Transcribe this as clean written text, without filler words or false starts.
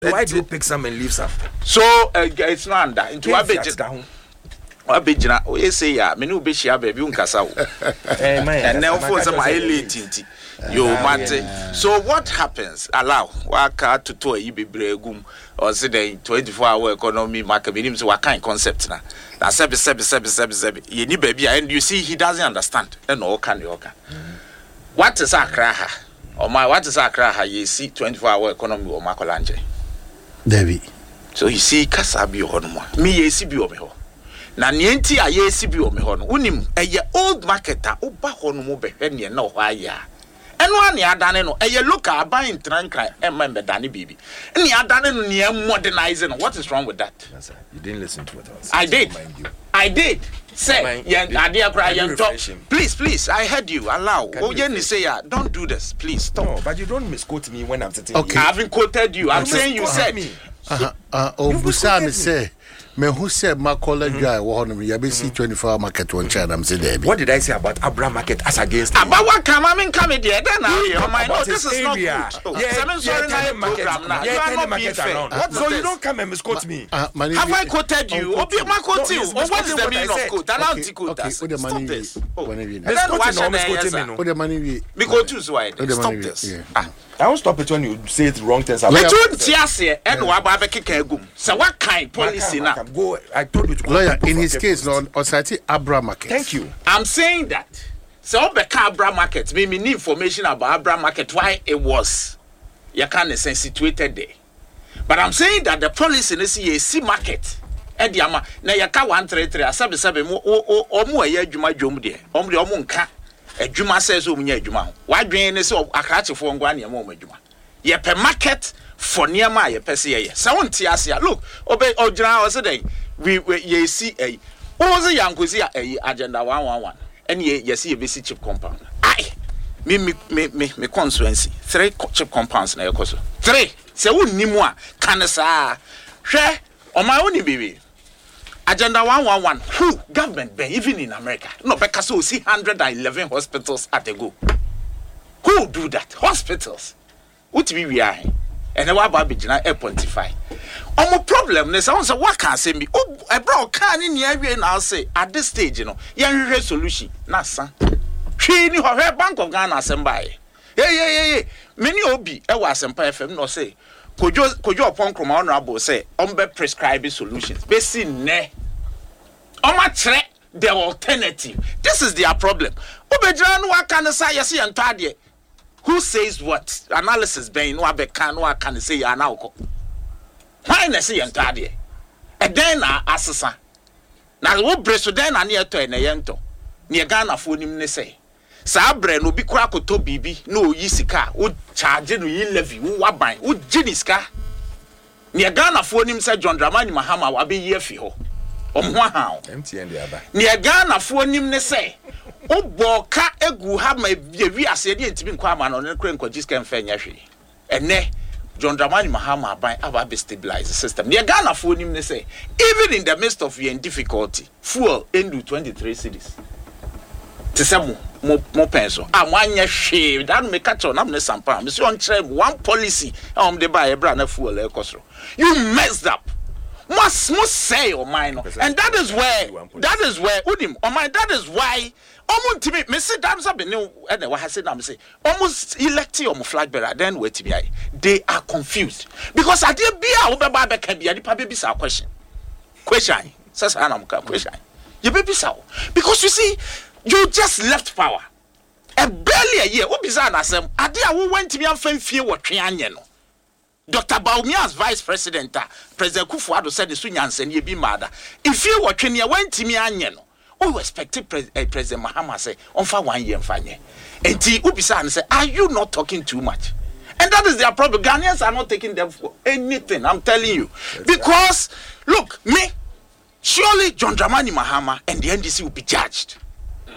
Why do you pick some and leave some? So it's not under. Into a budget. Abijina, we say ya, me no be share baby unkasa wo. And now for some late you mate. So what happens? Allow waka to yi bebregum or say the 24-hour economy market minim so what kind concept na. Na sebi. You need baby and you see he doesn't understand. And all can you can. What is Accra? Or my what is Accra? You see 24-hour economy or Makolanje. David. So you see Kasabi or no. Me ye see bi o me ho. Na nienti a ye si bi o me ho no unim eye old marketer oba ho no mo behwe ne na ho aya eno ane adane no eye local aban trankran e ma mbedane bibi ne adane no ne modernize no. What is wrong with that? Sir, you didn't listen to what I did say please I heard you. Allow say don't do this, please stop. No, but you don't misquote me when I'm sitting here. I haven't quoted you. I'm saying you said me. Busami say me who said my college guy ya be see 24-hour market one China. I'm saying what did I say about Abra market as against about what come I mean come there then now this is not good. So you don't come and misquote me. Have I quoted you? What is the meaning of quote? Allow to quote us. Stop this. Stop this. I won't stop it when you say it wrong things. So what kind policy now? Go. I told you to go. Lawyer, in his case, on Osati Abra market. Thank you. I'm saying that. So the Abra market, me need information about Abra market, why it was you can't say situated there. But I'm saying that the policy in the CAC market, Ediama, na yaka 133, asabe omu eye adwuma dwom de. Omu nka adwuma says omu nya adwuma. Why dwen ne so akrate fo ngwa ne omu adwuma. Ye per market for niema ye pese ye. Sa wonti ase look, obe ogyina o se den we ye see eh. O se yankosi agenda 111. And ye see ye be see chip compound. Ai. Me constituency 3 chip compounds na yekoso. 3. Se wonnimu a kanesa. Hwe o my own bibi. Agenda 111. Who government be even in America? No because so see 111 hospitals at a go. Who do that? Hospitals. What we are. And then what be Gina Pontify. My problem is I say what can say me. Oh, I brought can in here now say at this stage, you know, yan solution. Na san. She ni her Bank of Ghana asembai. Yeah. Many obi e wa asempa FM no say kojo upon kroma honorable say be prescribe solutions. Be see ne. Tre the alternative. This is their problem. Obejira no wa kan say yes yan tade. Who says what? Analysis being no abeka no can say ya na uko. Why na say yantade? E den na asesa. Na wo breso den na ne to na yento. Ne Ghana fo nim ne say. Sa bre no bi kura koto bibi no yi sika, wo charge no yi levy, wo waban, wo gini sika. Ne Ghana fo nim say John Dramani Mahama wa be ye fi ho. Omho ha. MTN de aba. Ne Ghana fo nim ne say Oboka egu ha ma wi ase de ntimi nkwa ma no ne kren kwaji scan fa nya hwe ene John Dramani Mahama ban aba be stabilize the system. The Ghana phone him they say even in the midst of your difficulty fuel endu 23 cities te say mo penso anya hwe that me catch on am ne sampa me say on try one policy de buy e bra na fuel e kosro. You messed up. Must say oh my no. And that is where udim oh my that is why Omuntimi me say that be new and what has said am say almost electing on flag bearer then wait to be they are confused because I dey bia wo be ba be kan bia nipa be bisa question says anam question you be bisa because you see you just left power a barely a year wo bisa na asem ade a wo went me amfa fie wo twe anye no Dr. Baumia's vice president President Kufuor said the sunyanse ne bi mada if you wo twe ne went me anye no we expected President Mahama say on for 1 year fanye. And Ubisa say, are you not talking too much? And that is their problem. Ghanaians are not taking them for anything. I'm telling you. Because look, me, surely John Dramani Mahama and the NDC will be judged.